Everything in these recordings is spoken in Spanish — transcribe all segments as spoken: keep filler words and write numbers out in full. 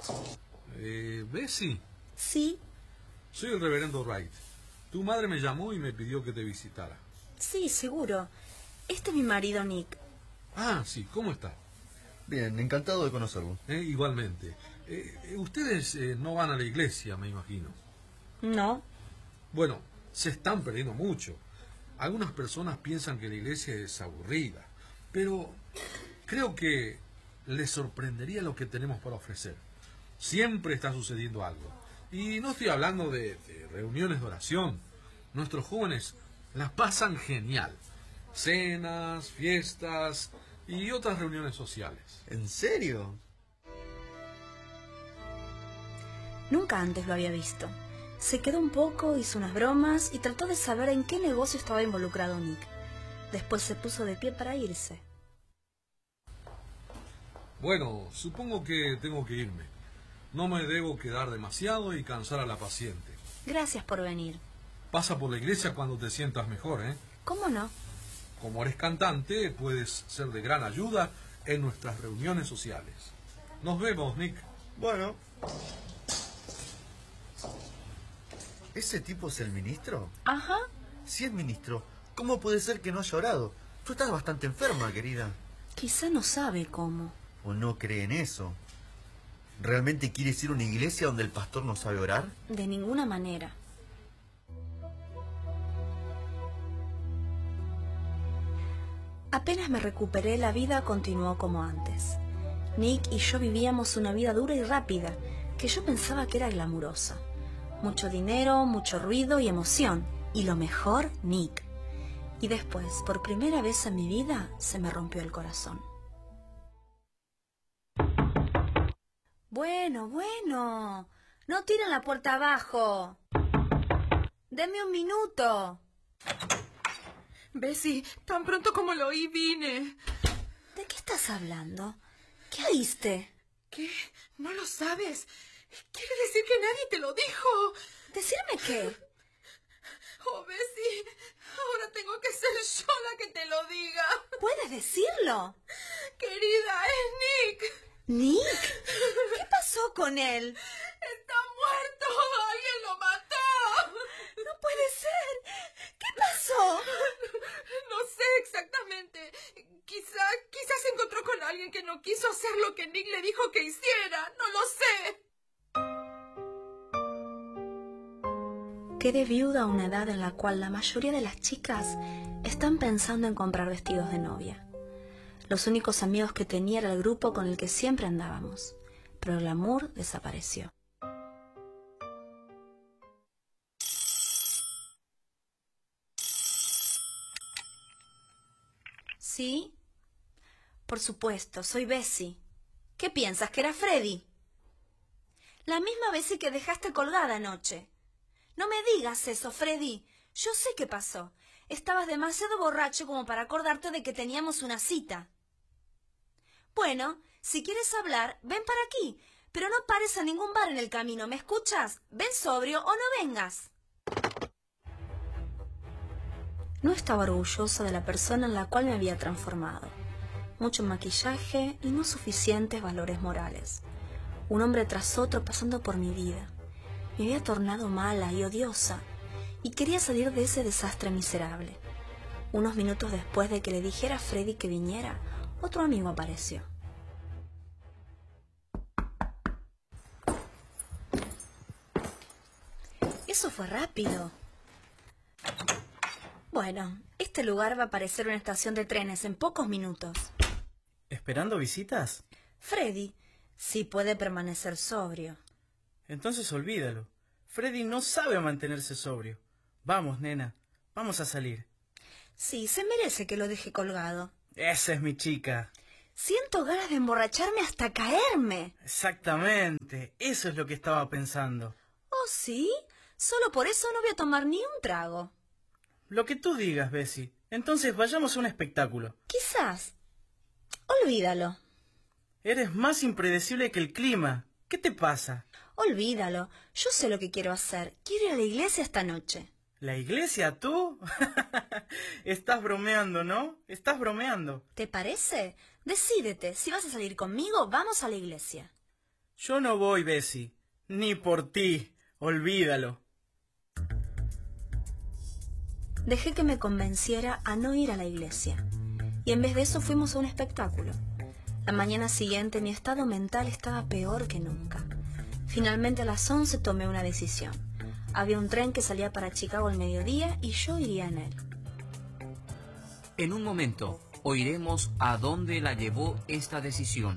Eh, Bessie, Sí, soy el reverendo Wright. Tu madre me llamó y me pidió que te visitara. sí, seguro. Este es mi marido Nick. Ah, sí, ¿cómo está? Bien, encantado de conocerlo. Eh, igualmente. Eh, eh, ustedes eh, no van a la iglesia, me imagino. No, Bueno, se están perdiendo mucho. Algunas personas piensan que la iglesia es aburrida, pero creo que les sorprendería lo que tenemos para ofrecer. Siempre está sucediendo algo. Y no estoy hablando de, de reuniones de oración. Nuestros jóvenes las pasan genial. Cenas, fiestas y otras reuniones sociales. ¿En serio? nunca antes lo había visto. Se quedó un poco, hizo unas bromas y trató de saber en qué negocio estaba involucrado Nick. Después se puso de pie para irse. Bueno, supongo que tengo que irme. No me debo quedar demasiado y cansar a la paciente. Gracias por venir. Pasa por la iglesia cuando te sientas mejor, ¿eh? ¿Cómo no? Como eres cantante, puedes ser de gran ayuda en nuestras reuniones sociales. Nos vemos, Nick. Bueno. ¿Ese tipo es el ministro? Ajá. Si es ministro, ¿cómo puede ser que no haya orado? Tú estás bastante enferma, querida. Quizá no sabe cómo. ¿O no cree en eso? ¿Realmente quieres ir a una iglesia donde el pastor no sabe orar? De ninguna manera. Apenas me recuperé, la vida continuó como antes. Nick y yo vivíamos una vida dura y rápida, que yo pensaba que era glamurosa. Mucho dinero, mucho ruido y emoción. Y lo mejor, Nick. Y después, por primera vez en mi vida, se me rompió el corazón. Bueno, bueno. No tiren la puerta abajo. Denme un minuto. Bessie, tan pronto como lo oí vine. ¿De qué estás hablando? ¿Qué oíste? ¿Qué? ¿No lo sabes? ¿Quiere decir que nadie te lo dijo? ¿Decirme qué? Oh, Bessie, ahora tengo que ser yo la que te lo diga. ¿Puedes decirlo? Querida, es Nick. ¿Nick? ¿Qué pasó con él? Está muerto. Alguien lo mató. No puede ser. ¿Qué pasó? No sé exactamente. Quizá, quizá se encontró con alguien que no quiso hacer lo que Nick le dijo que hiciera. No lo sé. Quedé viuda a una edad en la cual la mayoría de las chicas están pensando en comprar vestidos de novia. Los únicos amigos que tenía era el grupo con el que siempre andábamos, pero el glamour desapareció. ¿Sí? Por supuesto, soy Bessie. ¿Qué piensas, que era Freddy? La misma Bessie que dejaste colgada anoche. No me digas eso, Freddy. Yo sé qué pasó. Estabas demasiado borracho como para acordarte de que teníamos una cita. Bueno, si quieres hablar, ven para aquí, pero no pares a ningún bar en el camino, ¿me escuchas? Ven sobrio o no vengas. No estaba orgullosa de la persona en la cual me había transformado. Mucho maquillaje y no suficientes valores morales. Un hombre tras otro pasando por mi vida. Me había tornado mala y odiosa, y quería salir de ese desastre miserable. Unos minutos después de que le dijera a Freddy que viniera, otro amigo apareció. Eso fue rápido. Bueno, este lugar va a parecer una estación de trenes en pocos minutos. ¿Esperando visitas? Freddy sí puede permanecer sobrio. Entonces olvídalo. Freddy no sabe mantenerse sobrio. Vamos, nena, vamos a salir. Sí, se merece que lo deje colgado. Esa es mi chica. Siento ganas de emborracharme hasta caerme. Exactamente, eso es lo que estaba pensando. ¿Oh, sí? Solo por eso no voy a tomar ni un trago. Lo que tú digas, Bessie. Entonces vayamos a un espectáculo. Quizás. Olvídalo. Eres más impredecible que el clima. ¿Qué te pasa? Olvídalo. Yo sé lo que quiero hacer. Quiero ir a la iglesia esta noche. ¿La iglesia, tú? Estás bromeando, ¿no? Estás bromeando. ¿Te parece? Decídete. Si vas a salir conmigo, vamos a la iglesia. Yo no voy, Bessie. Ni por ti. Olvídalo. Dejé que me convenciera a no ir a la iglesia, y en vez de eso fuimos a un espectáculo. La mañana siguiente mi estado mental estaba peor que nunca. Finalmente a las once tomé una decisión. Había un tren que salía para Chicago al mediodía y yo iría en él. En un momento oiremos a dónde la llevó esta decisión.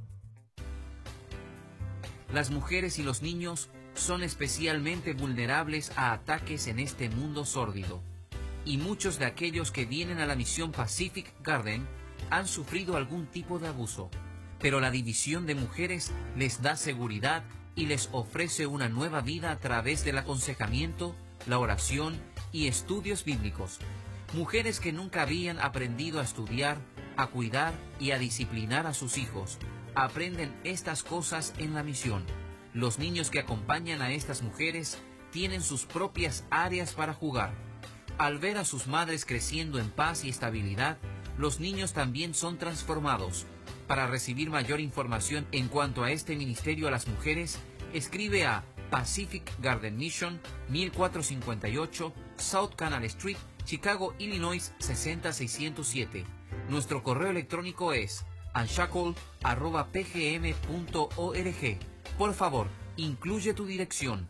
Las mujeres y los niños son especialmente vulnerables a ataques en este mundo sórdido, y muchos de aquellos que vienen a la misión Pacific Garden han sufrido algún tipo de abuso, pero la división de mujeres les da seguridad y les ofrece una nueva vida a través del aconsejamiento, la oración y estudios bíblicos. Mujeres que nunca habían aprendido a estudiar, a cuidar y a disciplinar a sus hijos, aprenden estas cosas en la misión. Los niños que acompañan a estas mujeres tienen sus propias áreas para jugar. Al ver a sus madres creciendo en paz y estabilidad, los niños también son transformados. Para recibir mayor información en cuanto a este ministerio a las mujeres, escribe a Pacific Garden Mission, mil cuatrocientos cincuenta y ocho South Canal Street, Chicago, Illinois seis cero seis cero siete. Nuestro correo electrónico es unshackle arroba p g m punto org. Por favor, incluye tu dirección.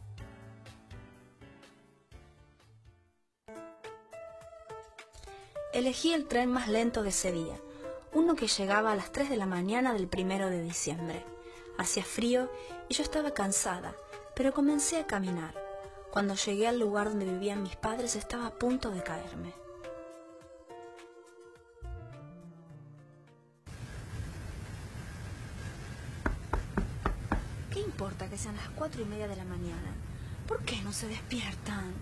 Elegí el tren más lento de ese día, uno que llegaba a las tres de la mañana del primero de diciembre. Hacía frío y yo estaba cansada, pero comencé a caminar. Cuando llegué al lugar donde vivían mis padres estaba a punto de caerme. ¿Qué importa que sean las cuatro y media de la mañana? ¿Por qué no se despiertan?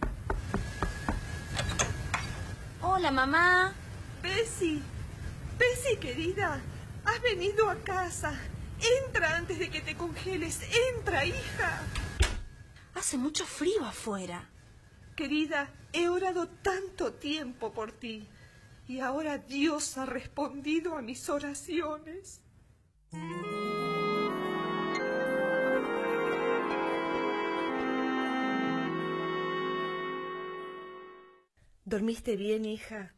Hola, mamá. Bessie, Bessie, querida, has venido a casa. Entra antes de que te congeles. Entra, hija. Hace mucho frío afuera. Querida, he orado tanto tiempo por ti. Y ahora Dios ha respondido a mis oraciones. ¿Dormiste bien, hija?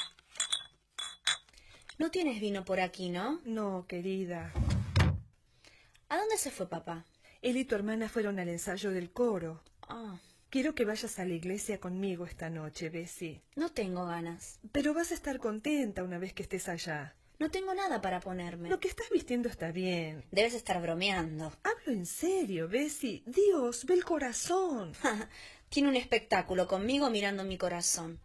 No tienes vino por aquí, ¿no? No, querida. ¿A dónde se fue papá? Él y tu hermana fueron al ensayo del coro. Ah, Quiero que vayas a la iglesia conmigo esta noche, Bessie. no tengo ganas. Pero vas a estar contenta una vez que estés allá. No tengo nada para ponerme. Lo que estás vistiendo está bien. Debes estar bromeando. Hablo en serio, Bessie. Dios, ve el corazón. Tiene un espectáculo conmigo mirando mi corazón.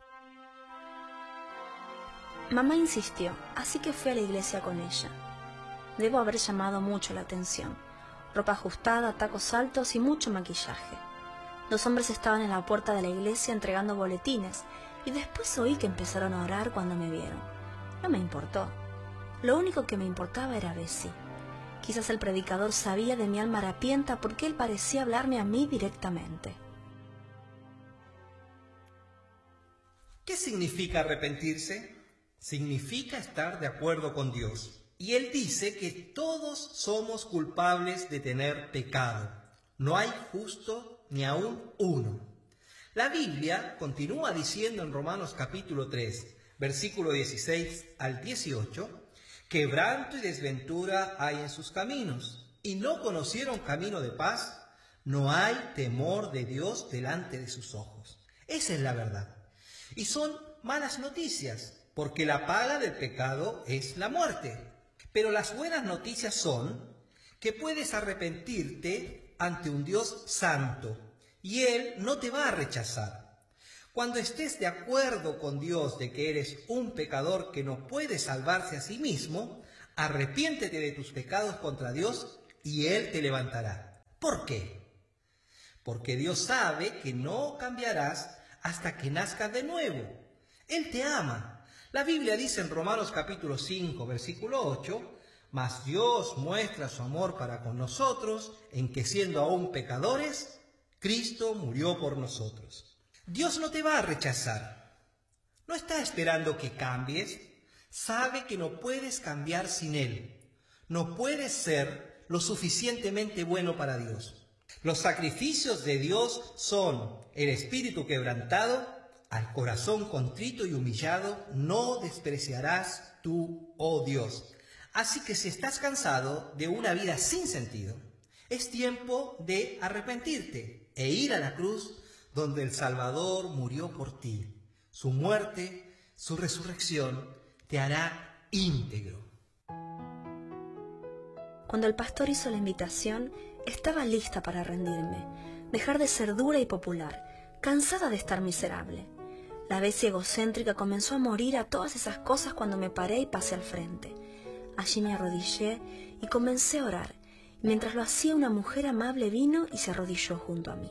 Mamá insistió, así que fui a la iglesia con ella. Debo haber llamado mucho la atención. Ropa ajustada, tacos altos y mucho maquillaje. Los hombres estaban en la puerta de la iglesia entregando boletines y después oí que empezaron a orar cuando me vieron. No me importó. Lo único que me importaba era Bessie. Quizás el predicador sabía de mi alma harapienta porque él parecía hablarme a mí directamente. ¿Qué significa arrepentirse? Significa estar de acuerdo con Dios. Y Él dice que todos somos culpables de tener pecado. No hay justo ni aún uno. La Biblia continúa diciendo en Romanos capítulo tres, versículo dieciséis al dieciocho, quebranto y desventura hay en sus caminos, y no conocieron camino de paz, no hay temor de Dios delante de sus ojos. Esa es la verdad. Y son malas noticias, porque la paga del pecado es la muerte. Pero las buenas noticias son que puedes arrepentirte ante un Dios santo y Él no te va a rechazar. Cuando estés de acuerdo con Dios de que eres un pecador que no puede salvarse a sí mismo, arrepiéntete de tus pecados contra Dios y Él te levantará. ¿Por qué? Porque Dios sabe que no cambiarás hasta que nazcas de nuevo. Él te ama. La Biblia dice en Romanos capítulo cinco, versículo ocho, mas Dios muestra su amor para con nosotros en que siendo aún pecadores, Cristo murió por nosotros. Dios no te va a rechazar. No está esperando que cambies. Sabe que no puedes cambiar sin Él. No puedes ser lo suficientemente bueno para Dios. Los sacrificios de Dios son el espíritu quebrantado, al corazón contrito y humillado no despreciarás tú, oh Dios. Así que si estás cansado de una vida sin sentido, es tiempo de arrepentirte e ir a la cruz donde el Salvador murió por ti. Su muerte, su resurrección te hará íntegro. Cuando el pastor hizo la invitación, estaba lista para rendirme, dejar de ser dura y popular, cansada de estar miserable. La Bessie egocéntrica comenzó a morir a todas esas cosas cuando me paré y pasé al frente. Allí me arrodillé y comencé a orar. Mientras lo hacía, una mujer amable vino y se arrodilló junto a mí.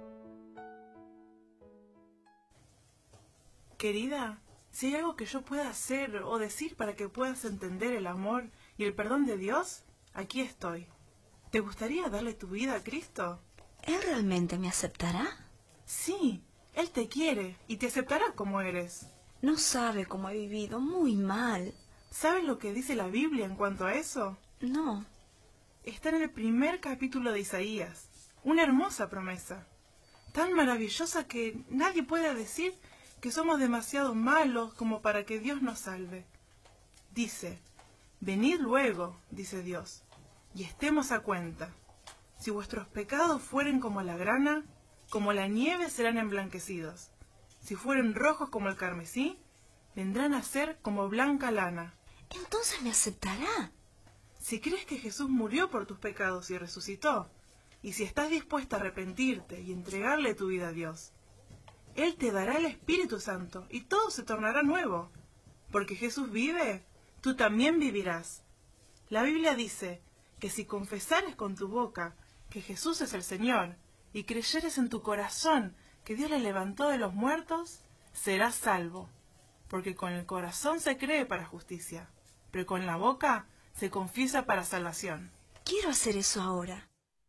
Querida, si hay algo que yo pueda hacer o decir para que puedas entender el amor y el perdón de Dios, aquí estoy. ¿Te gustaría darle tu vida a Cristo? ¿Él realmente me aceptará? Sí, Él te quiere y te aceptará como eres. No sabe cómo he vivido, muy mal. ¿Sabes lo que dice la Biblia en cuanto a eso? No. Está en el primer capítulo de Isaías. Una hermosa promesa. Tan maravillosa que nadie puede decir que somos demasiado malos como para que Dios nos salve. Dice, venid luego, dice Dios, y estemos a cuenta. Si vuestros pecados fueren como la grana, como la nieve serán emblanquecidos. Si fueren rojos como el carmesí, vendrán a ser como blanca lana. Entonces me aceptará. Si crees que Jesús murió por tus pecados y resucitó, y si estás dispuesta a arrepentirte y entregarle tu vida a Dios, Él te dará el Espíritu Santo y todo se tornará nuevo. Porque Jesús vive, tú también vivirás. La Biblia dice que si confesares con tu boca que Jesús es el Señor y creyeres en tu corazón que Dios le levantó de los muertos, serás salvo. Porque con el corazón se cree para justicia, pero con la boca se confiesa para salvación. Quiero hacer eso ahora.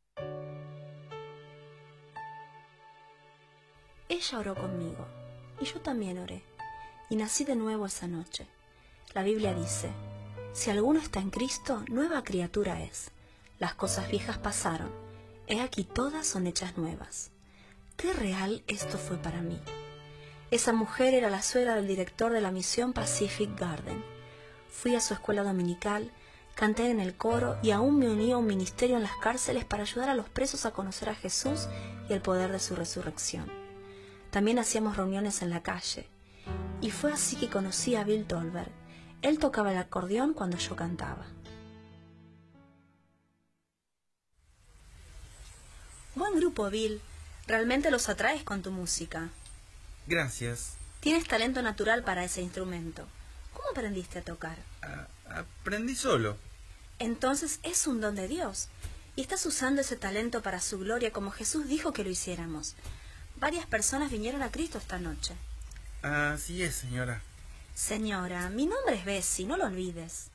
Ella oró conmigo, y yo también oré, y nací de nuevo esa noche. La Biblia dice, si alguno está en Cristo, nueva criatura es. Las cosas viejas pasaron, he aquí todas son hechas nuevas. Qué real esto fue para mí. Esa mujer era la suegra del director de la misión Pacific Garden. Fui a su escuela dominical, canté en el coro y aún me uní a un ministerio en las cárceles para ayudar a los presos a conocer a Jesús y el poder de su resurrección. También hacíamos reuniones en la calle. Y fue así que conocí a Bill Tolbert. Él tocaba el acordeón cuando yo cantaba. Buen grupo, Bill. Realmente los atraes con tu música. Gracias. Tienes talento natural para ese instrumento. ¿Cómo aprendiste a tocar? A- aprendí solo. Entonces es un don de Dios. Y estás usando ese talento para su gloria como Jesús dijo que lo hiciéramos. Varias personas vinieron a Cristo esta noche. Así es, señora. Señora, mi nombre es Bessie, no lo olvides.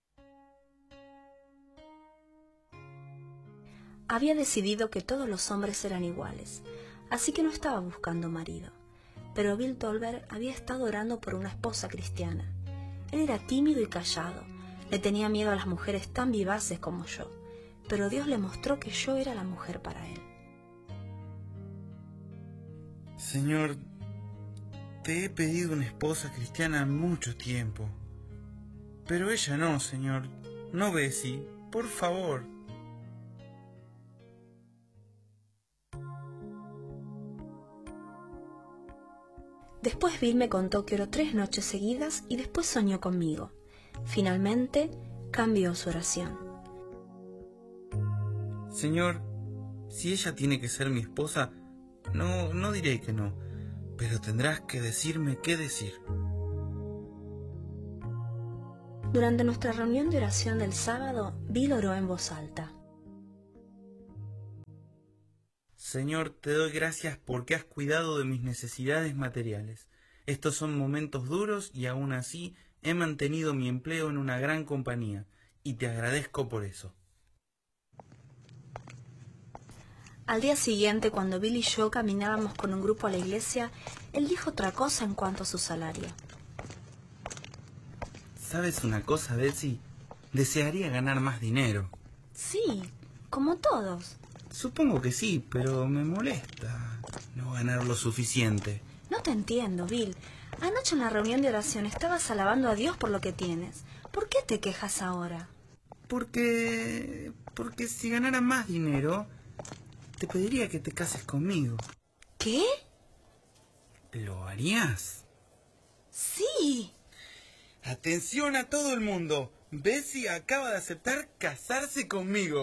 Había decidido que todos los hombres eran iguales, así que no estaba buscando marido. Pero Bill Tolbert había estado orando por una esposa cristiana. Él era tímido y callado, le tenía miedo a las mujeres tan vivaces como yo, pero Dios le mostró que yo era la mujer para él. Señor, te he pedido una esposa cristiana mucho tiempo. Pero ella no, señor. No, Bessie, por favor. Después Bill me contó que oró tres noches seguidas y después soñó conmigo. Finalmente, cambió su oración. Señor, si ella tiene que ser mi esposa, no, no diré que no, pero tendrás que decirme qué decir. Durante nuestra reunión de oración del sábado, Bill oró en voz alta. Señor, te doy gracias porque has cuidado de mis necesidades materiales. Estos son momentos duros y aún así he mantenido mi empleo en una gran compañía y te agradezco por eso. Al día siguiente, cuando Bill y yo caminábamos con un grupo a la iglesia, él dijo otra cosa en cuanto a su salario. ¿Sabes una cosa, Bessie? Desearía ganar más dinero. Sí, como todos. Supongo que sí, pero me molesta no ganar lo suficiente. No te entiendo, Bill. Anoche en la reunión de oración estabas alabando a Dios por lo que tienes. ¿Por qué te quejas ahora? Porque... porque si ganara más dinero, te pediría que te cases conmigo. ¿Qué? ¿Lo harías? Sí. Atención a todo el mundo. Bessie acaba de aceptar casarse conmigo.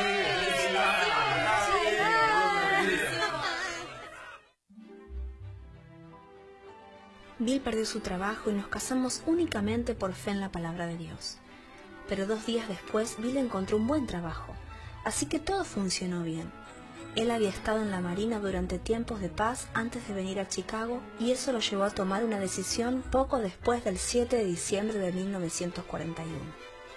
Bill perdió su trabajo y nos casamos únicamente por fe en la palabra de Dios. Pero dos días después, Bill encontró un buen trabajo, así que todo funcionó bien. Él había estado en la Marina durante tiempos de paz antes de venir a Chicago y eso lo llevó a tomar una decisión poco después del siete de diciembre de mil novecientos cuarenta y uno.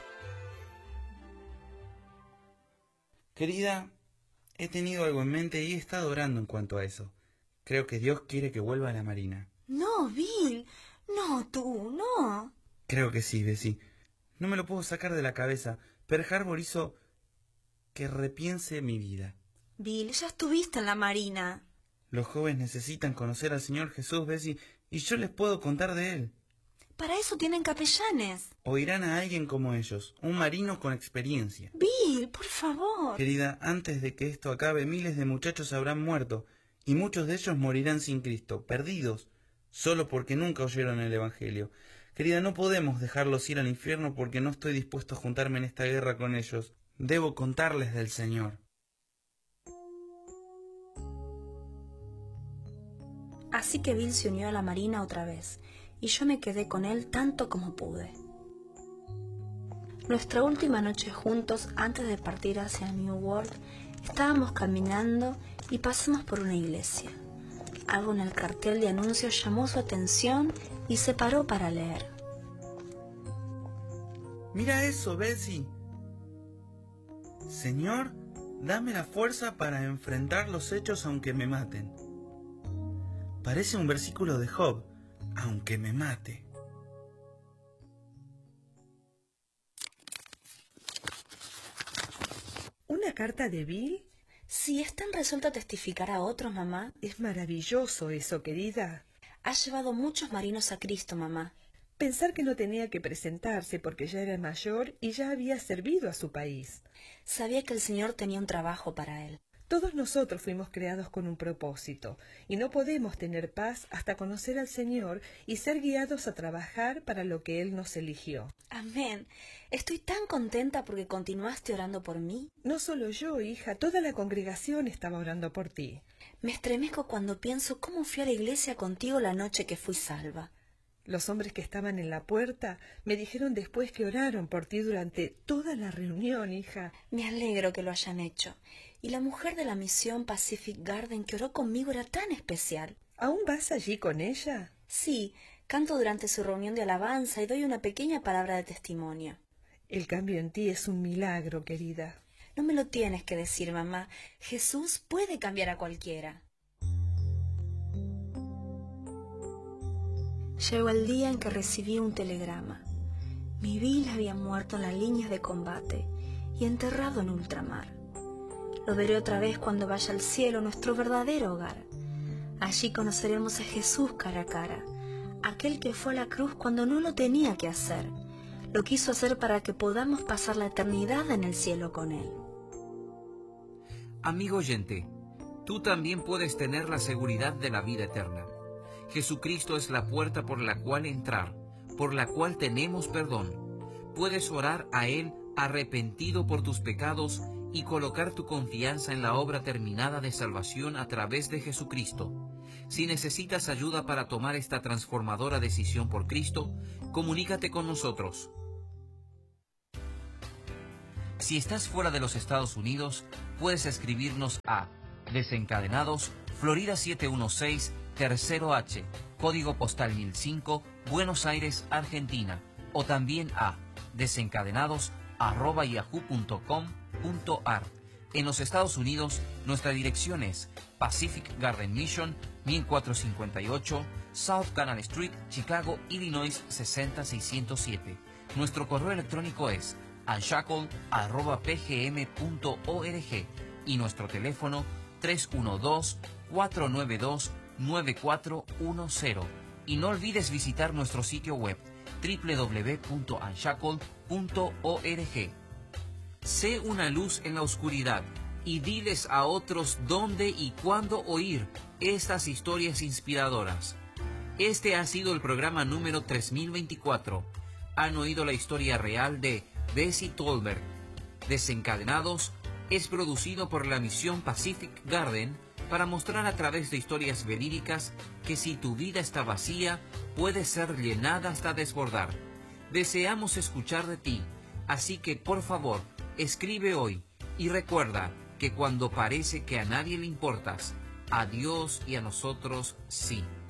Querida, he tenido algo en mente y he estado orando en cuanto a eso. Creo que Dios quiere que vuelva a la Marina. No, Bill. No, tú, no. Creo que sí, Bessie. No me lo puedo sacar de la cabeza. Pearl Harbor hizo que repiense mi vida. Bill, ya estuviste en la Marina. Los jóvenes necesitan conocer al Señor Jesús, Bessie, y yo les puedo contar de Él. Para eso tienen capellanes. Oirán a alguien como ellos, un marino con experiencia. Bill, por favor. Querida, antes de que esto acabe, miles de muchachos habrán muerto, y muchos de ellos morirán sin Cristo, perdidos, solo porque nunca oyeron el Evangelio. Querida, no podemos dejarlos ir al infierno porque no estoy dispuesto a juntarme en esta guerra con ellos. Debo contarles del Señor. Así que Bill se unió a la Marina otra vez, y yo me quedé con él tanto como pude. Nuestra última noche juntos, antes de partir hacia New World, estábamos caminando y pasamos por una iglesia. Algo en el cartel de anuncios llamó su atención y se paró para leer. Mira eso, Bessie. Señor, dame la fuerza para enfrentar los hechos aunque me maten. Parece un versículo de Job, aunque me mate. ¿Una carta de Bill? Si es tan resuelto a testificar a otros, mamá. Es maravilloso eso, querida. Ha llevado muchos marinos a Cristo, mamá. Pensar que no tenía que presentarse porque ya era mayor y ya había servido a su país. Sabía que el Señor tenía un trabajo para él. Todos nosotros fuimos creados con un propósito, y no podemos tener paz hasta conocer al Señor y ser guiados a trabajar para lo que Él nos eligió. Amén. Estoy tan contenta porque continuaste orando por mí. No solo yo, hija, toda la congregación estaba orando por ti. Me estremezco cuando pienso cómo fui a la iglesia contigo la noche que fui salva. Los hombres que estaban en la puerta me dijeron después que oraron por ti durante toda la reunión, hija. Me alegro que lo hayan hecho. Y la mujer de la misión Pacific Garden que oró conmigo era tan especial. ¿Aún vas allí con ella? Sí, canto durante su reunión de alabanza y doy una pequeña palabra de testimonio. El cambio en ti es un milagro, querida. No me lo tienes que decir, mamá. Jesús puede cambiar a cualquiera. Llegó el día en que recibí un telegrama. Mi Bill había muerto en las líneas de combate y enterrado en ultramar. Lo veré otra vez cuando vaya al cielo, nuestro verdadero hogar. Allí conoceremos a Jesús cara a cara, aquel que fue a la cruz cuando no lo tenía que hacer. Lo quiso hacer para que podamos pasar la eternidad en el cielo con Él. Amigo oyente, tú también puedes tener la seguridad de la vida eterna. Jesucristo es la puerta por la cual entrar, por la cual tenemos perdón. Puedes orar a Él arrepentido por tus pecados y colocar tu confianza en la obra terminada de salvación a través de Jesucristo. Si necesitas ayuda para tomar esta transformadora decisión por Cristo, comunícate con nosotros. Si estás fuera de los Estados Unidos, puedes escribirnos a Desencadenados, Florida siete uno seis, Tercero H, Código Postal mil cinco, Buenos Aires, Argentina, o también a desencadenados arroba yahoo punto com punto ar. En los Estados Unidos, nuestra dirección es Pacific Garden Mission, mil cuatrocientos cincuenta y ocho, South Canal Street, Chicago, Illinois, sesenta mil seiscientos siete. Nuestro correo electrónico es unshackled arroba p g m punto org y nuestro teléfono tres uno dos, cuatro nueve dos, nueve cuatro uno cero. Y no olvides visitar nuestro sitio web doble u doble u doble u punto unshackled punto org. Sé una luz en la oscuridad y diles a otros dónde y cuándo oír estas historias inspiradoras. Este ha sido el programa número tres mil veinticuatro. Han oído la historia real de Bessie Tolbert. Desencadenados es producido por la misión Pacific Garden para mostrar a través de historias verídicas que si tu vida está vacía, puede ser llenada hasta desbordar. Deseamos escuchar de ti, así que por favor, escribe hoy y recuerda que cuando parece que a nadie le importas, a Dios y a nosotros sí.